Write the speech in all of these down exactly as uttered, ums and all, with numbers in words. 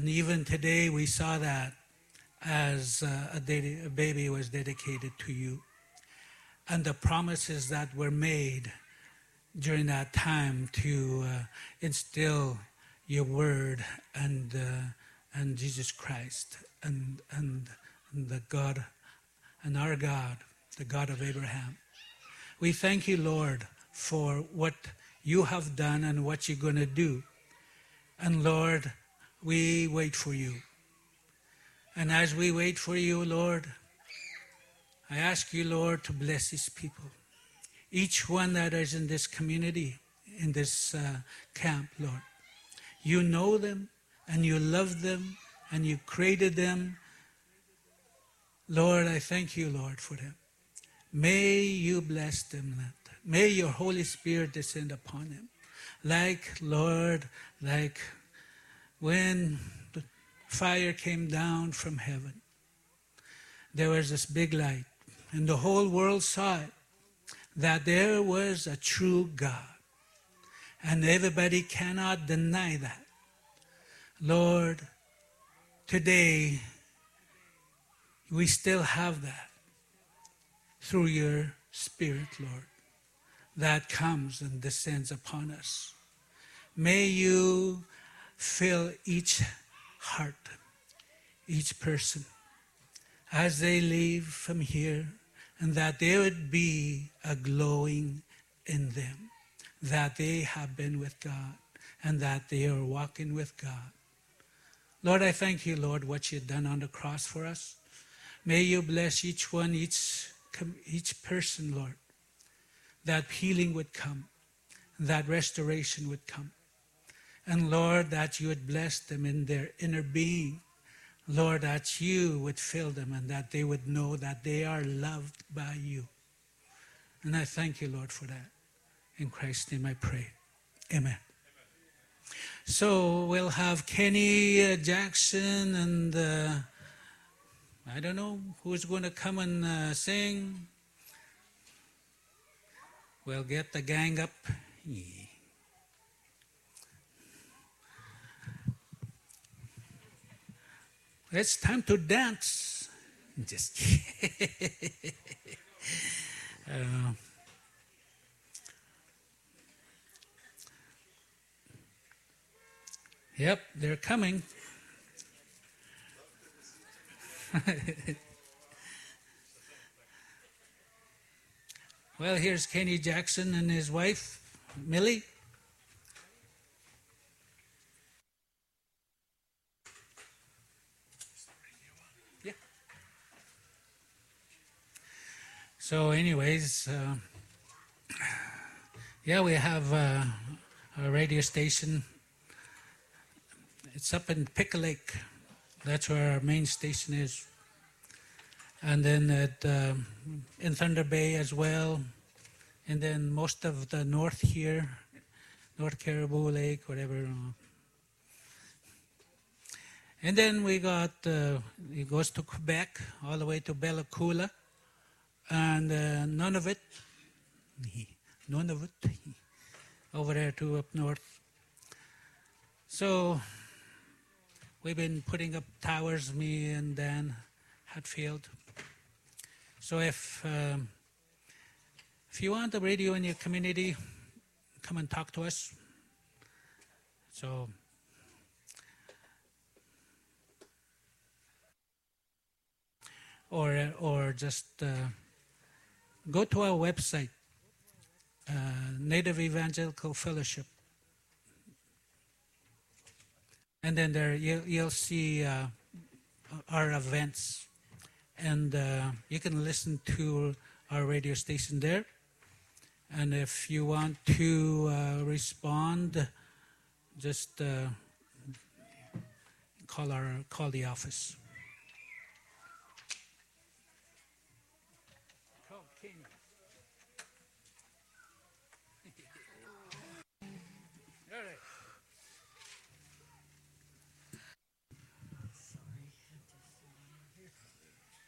And even today we saw that as uh, a, dedi- a baby was dedicated to you. And the promises that were made during that time to uh, instill your word and uh, and Jesus Christ and, and and the God and our God, the God of Abraham. We thank you, Lord, for what you have done and what you're going to do. And Lord, we wait for you. And as we wait for you, Lord, I ask you, Lord, to bless these people. Each one that is in this community, in this uh, camp, Lord. You know them and you love them and you created them. Lord, I thank you, Lord, for them. May you bless them, Lord. May your Holy Spirit descend upon them. Like, Lord, like when the fire came down from heaven, there was this big light, and the whole world saw it, that there was a true God. And everybody cannot deny that. Lord, today we still have that through your Spirit, Lord, that comes and descends upon us. May you fill each heart, each person, as they leave from here, and that there would be a glowing in them, that they have been with God, and that they are walking with God. Lord, I thank you, Lord, what you've done on the cross for us. May you bless each one, each, each person, Lord, that healing would come, that restoration would come. And Lord, that you would bless them in their inner being. Lord, that you would fill them and that they would know that they are loved by you. And I thank you, Lord, for that. In Christ's name I pray. Amen. So we'll have Kenny uh, Jackson and uh, I don't know who's going to come and uh, sing. We'll get the gang up. Yeah. It's time to dance. Just kidding. uh, yep, they're coming. Well, here's Kenny Jackson and his wife, Millie. Yeah. So anyways, uh, yeah, we have uh, a radio station. It's up in Pickle Lake. That's where our main station is. And then at, uh, in Thunder Bay as well. And then most of the north here, North Caribou Lake, whatever. And then we got, uh, it goes to Quebec, all the way to Bella Coola. And uh, none of it, none of it, over there too, up north. So we've been putting up towers, me and Dan Hatfield. So if um, if you want a radio in your community, come and talk to us. So or or just uh, go to our website, uh, Native Evangelical Fellowship, and then there you'll, you'll see uh, our events, and uh, you can listen to our radio station there. And if you want to uh, respond, just uh, call our call the office.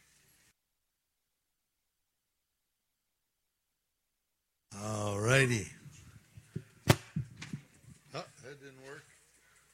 All righty.